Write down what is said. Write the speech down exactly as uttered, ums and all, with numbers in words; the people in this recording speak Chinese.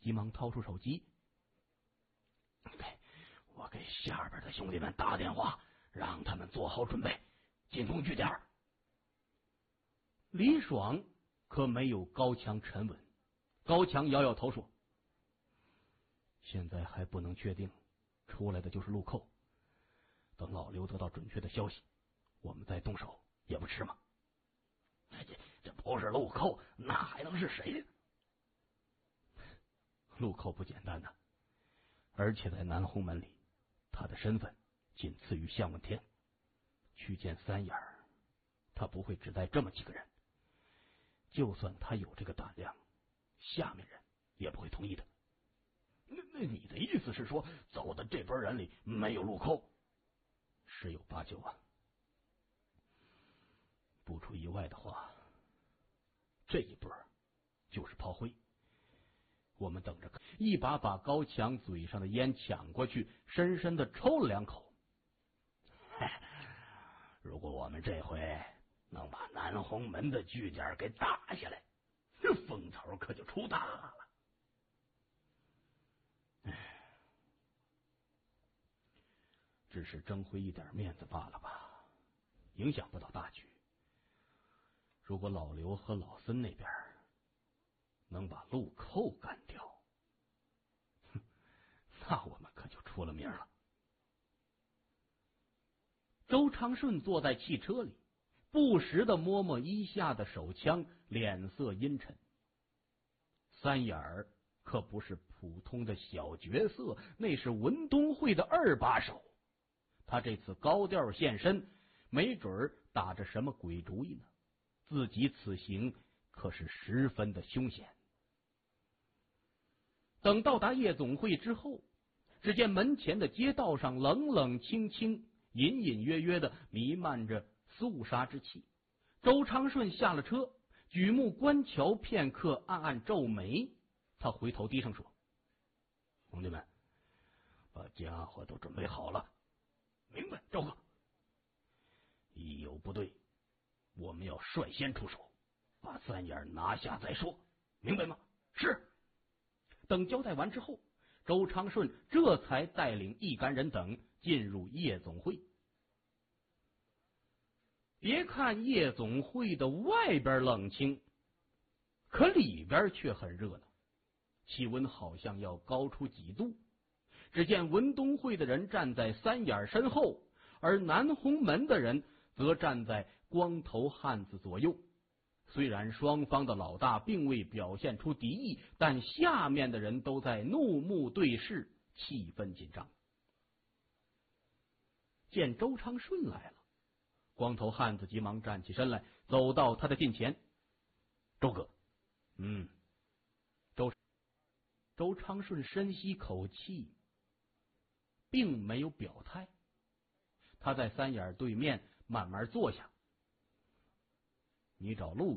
急忙掏出手机：“我给下边的兄弟们打电话，让他们做好准备，进攻据点。”李爽可没有高强沉稳，高强摇摇头说：“现在还不能确定，出来的就是陆寇。等老刘得到准确的消息，我们再动手也不迟嘛。”这这不是陆寇，那还能是谁呢？陆寇不简单呐、啊，而且在南红门里，他的身份仅次于向问天。去见三眼儿，他不会只带这么几个人。就算他有这个胆量，下面人也不会同意的。那那你的意思是说，走的这波人里没有陆寇？十有八九啊。不出意外的话，这一波就是炮灰。我们等着看。一把把高强嘴上的烟抢过去，深深的抽了两口。如果我们这回能把南红门的据点给打下来，这风头可就出大了。只是争回一点面子罢了吧，影响不到大局。如果老刘和老孙那边能把陆寇干掉，那我们可就出了名了。周昌顺坐在汽车里，不时的摸摸衣下的手枪，脸色阴沉。三眼儿可不是普通的小角色，那是文东会的二把手。他这次高调现身，没准儿打着什么鬼主意呢？自己此行可是十分的凶险。等到达夜总会之后，只见门前的街道上冷冷清清，隐隐约约的弥漫着肃杀之气。周昌顺下了车，举目观瞧片刻，暗暗皱眉。他回头低声说：“兄弟们，把家伙都准备好了。”“明白，周哥。”“一有不对，我们要率先出手，把三眼拿下再说，明白吗？”“是。”等交代完之后，周昌顺这才带领一干人等进入夜总会。别看夜总会的外边冷清，可里边却很热闹，气温好像要高出几度。只见文东会的人站在三眼身后，而南红门的人则站在光头汉子左右。虽然双方的老大并未表现出敌意，但下面的人都在怒目对视，气氛紧张。见周昌顺来了，光头汉子急忙站起身来，走到他的近前。“周哥。”“嗯。”周周昌顺深吸口气，并没有表态。他在三眼对面慢慢坐下。“你找陆